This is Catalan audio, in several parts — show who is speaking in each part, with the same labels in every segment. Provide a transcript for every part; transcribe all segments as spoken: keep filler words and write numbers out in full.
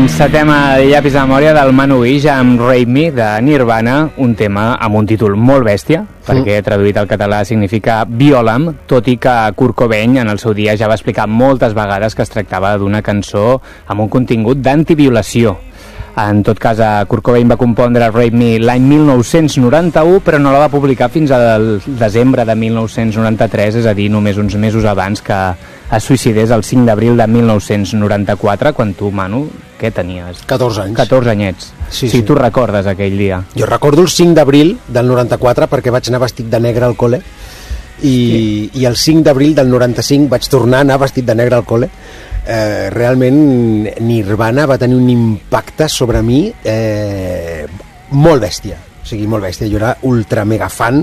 Speaker 1: tema de llapis de memòria del Manu Guix amb Rape Me de Nirvana, un tema amb un títol molt bèstia, perquè traduït al català significa Viola'm, tot i que Kurt Cobain en el seu dia ja va explicar moltes vegades que es tractava d'una cançó amb un contingut d'antiviolació. En tot cas, Kurt Cobain va compondre Rape Me l'any mil nou-cents noranta-u, però no la va publicar fins al desembre de mil nou-cents noranta-tres, és a dir, només uns mesos abans que es suïcidés el cinc d'abril de mil nou-cents noranta-quatre, quan tu, Manu, què tenies?
Speaker 2: catorze anys.
Speaker 1: catorze anyets.
Speaker 2: Sí,
Speaker 1: sí,
Speaker 2: sí.
Speaker 1: Tu recordes aquell dia.
Speaker 2: Jo recordo el cinc d'abril del noranta-quatre perquè vaig anar vestit de negre al col·le i, sí. i el cinc d'abril del noranta-cinc vaig tornar a anar vestit de negre al col·le. Eh, realment Nirvana va tenir un impacte sobre mi eh, molt bèstia, o sigui, molt bèstia. Jo era ultra mega fan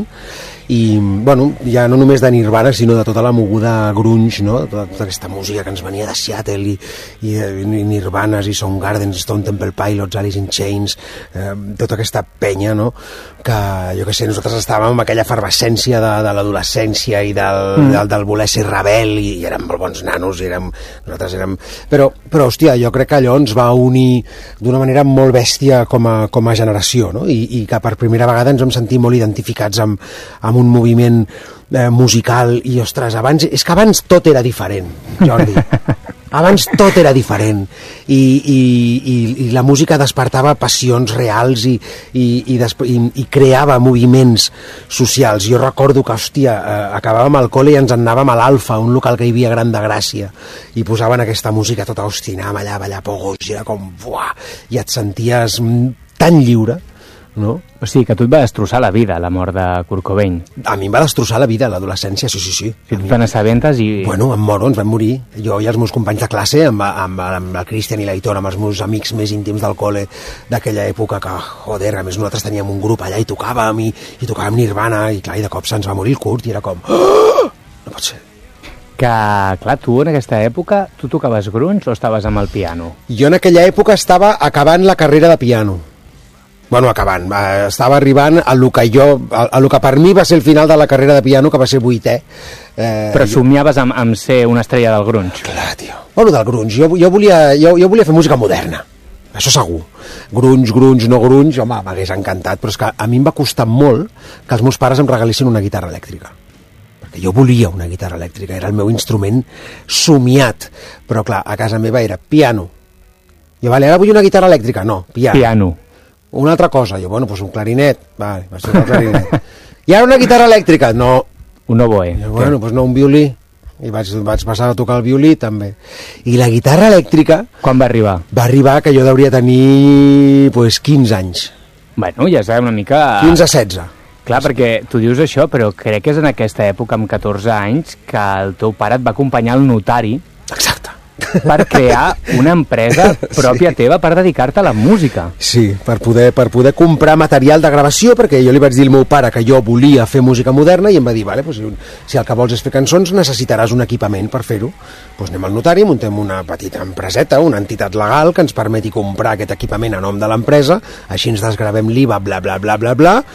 Speaker 2: i, bueno, ja no només de Nirvana sinó de tota la moguda grunge, no? Tota, tota aquesta música que ens venia de Seattle i, i, i Nirvanas i Soundgarden, Stone Temple Pilots, Alice in Chains, eh, tota aquesta penya, no? Que, jo què sé, nosaltres estàvem amb aquella efervescència de, de l'adolescència i del, mm. del, del voler ser rebel i, i érem molt bons nanos i érem, nosaltres érem... Però, però, hòstia, jo crec que allò ens va unir d'una manera molt bèstia com a, com a generació, no? I, i que per primera vegada ens vam sentir molt identificats amb, amb un moviment eh, musical i, ostres, abans, és que abans tot era diferent, Jordi. Abans tot era diferent i, i, i, i la música despertava passions reals i, i, i, i, i creava moviments socials. Jo recordo que, hòstia, eh, acabàvem al col·le i ens anàvem a l'Alfa, un local que hi havia Gran de Gràcia, i posaven aquesta música tota ostinam allà, allà, pogos, i era com, buah, i et senties tan lliure, no?
Speaker 1: O sigui, que tu et va destrossar la vida, la mort de Kurt Cobain.
Speaker 2: A mi em va destrossar la vida, l'adolescència, sí, sí, sí.
Speaker 1: Si tu te n'assabentes i...
Speaker 2: Bueno, em moro, ens vam morir. Jo i els meus companys de classe, amb, amb, amb el Cristian i l'Aitor, amb els meus amics més íntims del col·le d'aquella època, que, joder, a més nosaltres teníem un grup allà i tocàvem, i, i tocàvem Nirvana, i clar, i de cop se'ns va morir el Kurt, i era com... Oh! No pot ser.
Speaker 1: Que, clar, tu en aquesta època, tu tocaves grunge o estaves amb el piano?
Speaker 2: Jo en aquella època estava acabant la carrera de piano. Bueno, acabant, estava arribant a lo que jo, a lo que per mi va ser el final de la carrera de piano, que va ser vuitè. Eh,
Speaker 1: Però somiaves amb, amb ser una estrella del grunge.
Speaker 2: Clar, tio. Bueno, del grunge, jo, jo, volia, jo, jo volia fer música moderna, això segur. Grunge, grunge, no grunge, home, m'hagués encantat, però és que a mi em va costar molt que els meus pares em regalessin una guitarra elèctrica. Perquè jo volia una guitarra elèctrica, era el meu instrument somiat. Però clar, a casa meva era piano. Jo, vale, ara vull una guitarra elèctrica, no, piano.
Speaker 1: Piano.
Speaker 2: Una altra cosa, jo, bueno, pues un clarinet, vale, va ser un clarinet. I ara una guitarra elèctrica, no.
Speaker 1: Un oboe.
Speaker 2: Jo, bueno, pues no, un violí. I vaig, vaig passar a tocar el violí, també. I la guitarra elèctrica...
Speaker 1: Quan va arribar?
Speaker 2: Va arribar que jo hauria tenir, pues, quinze anys.
Speaker 1: Bueno, ja sabem una mica...
Speaker 2: quinze a setze.
Speaker 1: Clar, perquè tu dius això, però crec que és en aquesta època, amb catorze anys, que el teu pare et va acompanyar al notari...
Speaker 2: Exacte.
Speaker 1: Per crear una empresa pròpia sí. teva per dedicar-te a la música.
Speaker 2: Sí, per poder, per poder comprar material de gravació, perquè jo li vaig dir al meu pare que jo volia fer música moderna i em va dir, vale, pues, si el que vols és fer cançons necessitaràs un equipament per fer-ho. Pues anem al notari, muntem una petita empreseta, una entitat legal que ens permeti comprar aquest equipament a nom de l'empresa, així ens desgravem l'I V A, bla, bla, bla, bla, bla,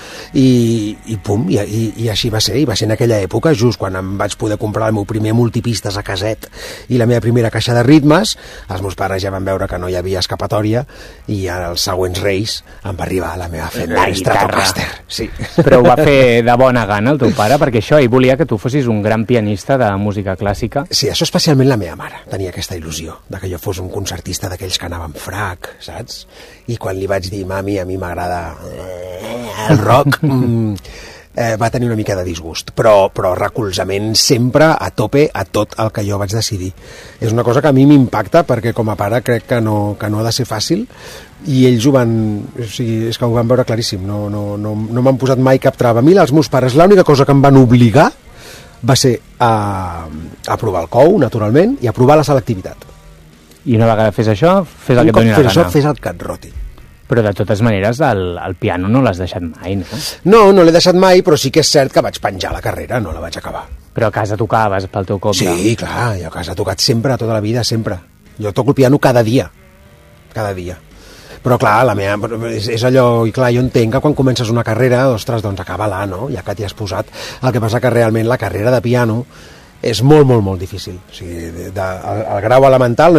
Speaker 2: i, i pum, i, i, i així va ser. I va ser en aquella època, just quan em vaig poder comprar el meu primer multipistes a caset i la meva primera caixa de ritmes, els meus pares ja van veure que no hi havia escapatòria i als següents reis em va arribar la meva Fender Stratocaster. Sí.
Speaker 1: Però ho va fer de bona gana el teu pare, perquè això, ell volia que tu fossis un gran pianista de música clàssica.
Speaker 2: Sí, això especialment la meva mare tenia aquesta il·lusió de que jo fos un concertista d'aquells que anava amb frac, saps? I quan li vaig dir, mami, a mi m'agrada el rock... Mm, Eh, va tenir una mica de disgust, però, però recolzament sempre a tope a tot el que jo vaig decidir. És una cosa que a mi m'impacta perquè com a pare crec que no, que no ha de ser fàcil i ells ho van, o sigui, és que ho van veure claríssim, no, no, no, no m'han posat mai cap trava. A mi els meus pares l'única cosa que em van obligar va ser a, a provar el cou, naturalment, i a provar la selectivitat.
Speaker 1: I una vegada fes això, fes el
Speaker 2: un
Speaker 1: que et doni la gana.
Speaker 2: Això, fes el que et roti.
Speaker 1: Però de totes maneres el, el piano no l'has deixat mai, no?
Speaker 2: No, no l'he deixat mai, però sí que és cert que vaig penjar la carrera, no la vaig acabar.
Speaker 1: Però a casa tocaves pel teu compte?
Speaker 2: Sí, clar, jo a casa he tocat sempre, tota la vida, sempre. Jo toco el piano cada dia, cada dia. Però clar, la meva, és, és allò, i clar, jo entenc que quan comences una carrera, ostres, doncs acaba-la, no? Ja que t'hi has posat. El que passa que realment la carrera de piano és molt, molt, molt difícil. O sigui, de, de, el, el grau elemental